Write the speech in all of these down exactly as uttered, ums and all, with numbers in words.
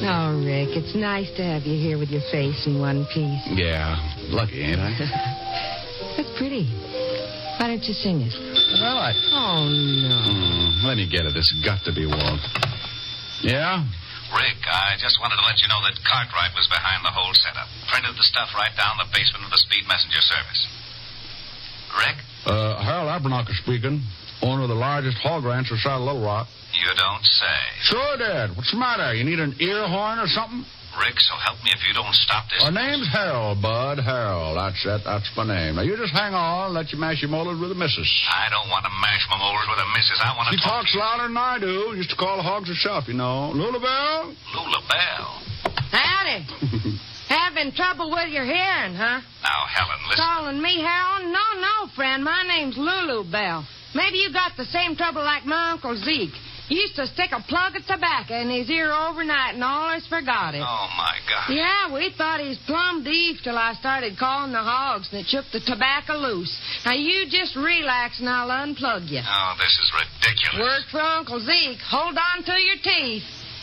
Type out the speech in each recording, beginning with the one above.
Oh, Rick, it's nice to have you here with your face in one piece. Yeah, lucky, ain't I? That's pretty. Why don't you sing it? Well, I... Oh, no. Mm, let me get it. This has got to be Walt. Yeah? Rick, I just wanted to let you know that Cartwright was behind the whole setup. Printed the stuff right down the basement of the Speed Messenger service. Rick? Uh, Harold Abernathy speaking. Owner of the largest hog ranch outside of Little Rock. You don't say. Sure did. What's the matter? You need an ear horn or something? Rick, so help me if you don't stop this. My name's Harold, Bud. Harold. That's it. That's my name. Now, you just hang on and let you mash your molars with the missus. I don't want to mash my molars with a missus. I want to She talk talks to you. louder than I do. Used to call the hogs herself, you know. Lula Bell? Lula Bell. Howdy. Having trouble with your hearing, huh? Now, Helen, listen. Calling me Harold? No, no, friend. My name's Lulu Bell. Maybe you got the same trouble like my Uncle Zeke. He used to stick a plug of tobacco in his ear overnight and always forgot it. Oh, my God. Yeah, we thought he was plumb deaf till I started calling the hogs and it shook the tobacco loose. Now, you just relax and I'll unplug you. Oh, this is ridiculous. Worked for Uncle Zeke. Hold on to your teeth.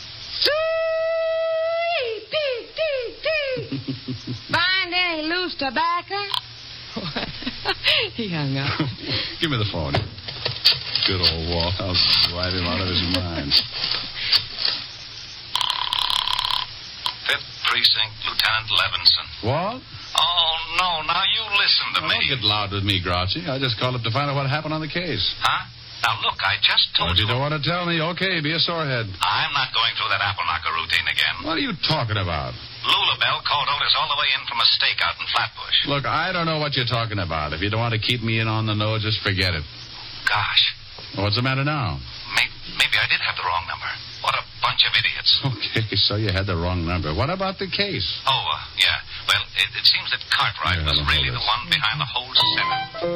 Teeth, teeth, teeth. Find any loose tobacco? He hung up. Give me the phone. Good old Walt. I'll drive him out of his mind. Fifth Precinct, Lieutenant Levinson. What? Oh, no. Now, you listen to Well, me. don't get loud with me, Grouchy. I just called up to find out what happened on the case. Huh? Now, look, I just Well, told if you you. don't want to tell me, okay, be a sorehead. I'm not going through that apple knocker routine again. What are you talking about? Lula Bell called Otis all the way in from a stakeout in Flatbush. Look, I don't know what you're talking about. If you don't want to keep me in on the nose, just forget it. Gosh. What's the matter now? Maybe, maybe I did have the wrong number. What a bunch of idiots. Okay, so you had the wrong number. What about the case? Oh, uh, yeah. Well, it, it seems that Cartwright Yeah, was I don't really know the this. one behind the whole setup.